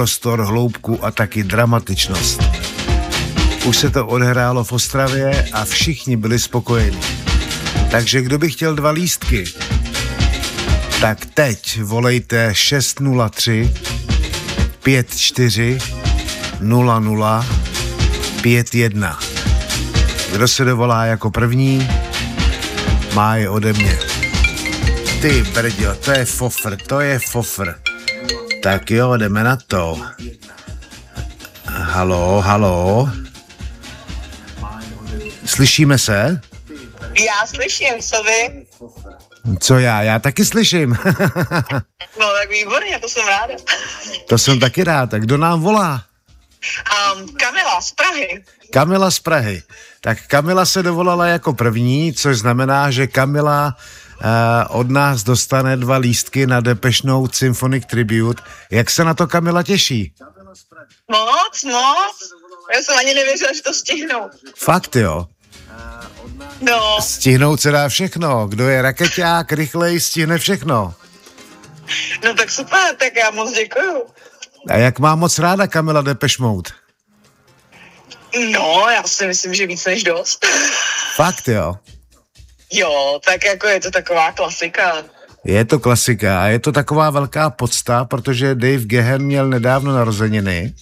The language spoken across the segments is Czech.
prostor, hloubku a taky dramatičnost. Už se to odehrálo v Ostravě a všichni byli spokojeni. Takže kdo by chtěl 2 lístky, tak teď volejte 603 54 00 51. Kdo se dovolá jako první, má je ode mě. Ty brďo, to je fofr. Tak jo, jdeme na to. Halo. Slyšíme se? Já slyším, co vy? Co já? Já taky slyším. No tak výborně, to jsem ráda. To jsem taky rád. Tak kdo nám volá? Kamila z Prahy. Kamila z Prahy. Tak Kamila se dovolala jako první, což znamená, že Kamila od nás dostane 2 lístky na Depeche Mode Symphonic Tribute. Jak se na to Kamila těší? Moc. Já jsem ani nevěřila, že to stihnou. Fakt jo? No. Stihnout se dá všechno. Kdo je rakeťák, rychleji stihne všechno. No tak super, tak já moc děkuju. A jak má moc ráda Kamila Depeche Mode? No, já si myslím, že víc než dost. Fakt jo? Jo, tak jako je to taková klasika. Je to klasika a je to taková velká podsta, protože Dave Gahan měl nedávno narozeniny.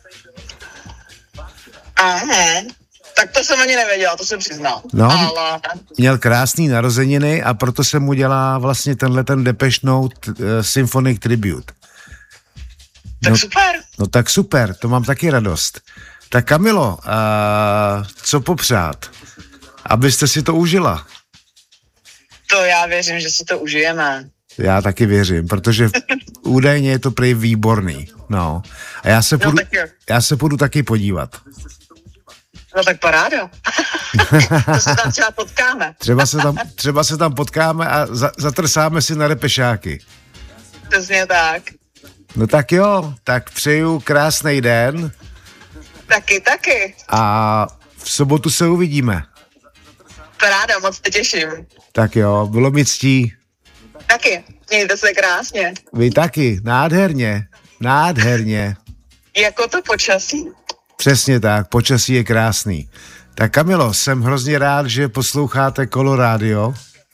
Aha, tak to jsem ani nevěděla, to jsem přiznal. No, ale... měl krásný narozeniny a proto se mu dělá vlastně ten Depeche Mode Symphonic Tribute. Tak super. No tak super, to mám taky radost. Tak Kamilo, co popřát? Abyste si to užila. To já věřím, že si to užijeme. Já taky věřím, protože údajně je to prý výborný. No. A já se půjdu taky podívat. No tak paráda. To se tam třeba potkáme. Třeba se tam potkáme a zatrsáme si na repešáky. Přesně tak. No tak jo, tak přeju krásný den. Taky. A v sobotu se uvidíme. Paráda, moc se těším. Tak jo, bylo mi ctí. Taky, mějte se krásně. Vy taky, nádherně. Jako to počasí. Přesně tak, počasí je krásný. Tak Kamilo, jsem hrozně rád, že posloucháte Kolorádio.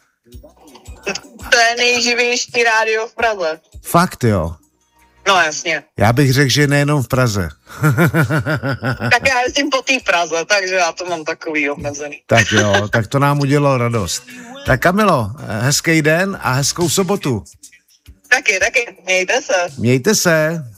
To je nejživější rádio v Praze. Fakt jo. No jasně. Já bych řekl, že nejenom v Praze. Tak já jezdím po té Praze, takže já to mám takový omezený. Tak jo, tak to nám udělalo radost. Tak Kamilo, hezký den a hezkou sobotu. Taky, mějte se. Mějte se.